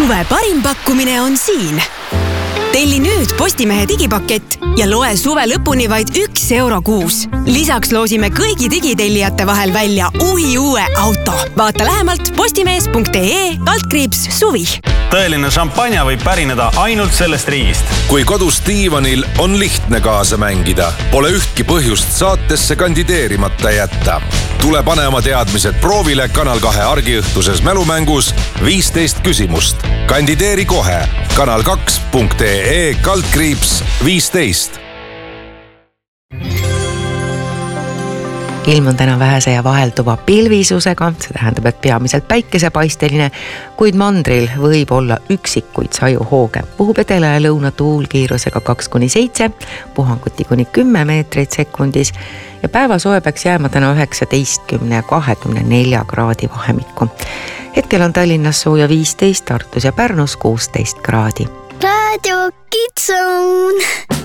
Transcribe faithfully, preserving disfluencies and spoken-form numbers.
Suve parim pakkumine on siin. Telli nüüd Postimehe digipakett ja loe suve lõpuni vaid üks euro kuus. Lisaks loosime kõigi digitellijate vahel välja uhi uue auto. Vaata lähemalt postimees punkt ee kaldkriips suvi. Tõeline šampanja võib pärineda ainult sellest riigist. Kui kodus diivanil on lihtne kaasa mängida, pole ühtki põhjust saatesse kandideerimata jätta. Tule pane oma teadmised proovile Kanal kahe argiõhtuses mälumängus viisteist küsimust. Kandideeri kohe kanal kaks punkt ee kaldkriips viisteist. Ilm on täna vähese ja vahelduva pilvisusega, see tähendab, et peamiselt päikesepaisteline, kuid mandril võib olla üksikuid sajuhooge. Puhub edela ja lõuna tuul kiirusega kaks kuni seitse, puhanguti kuni kümme meetrit sekundis ja päevasoe peaks jääma täna üheksateistkümne ja kahekümne nelja kraadi vahemikku. Hetkel on Tallinnas sooja viisteist, Tartus ja Pärnus kuusteist kraadi. Radio Kids Zone.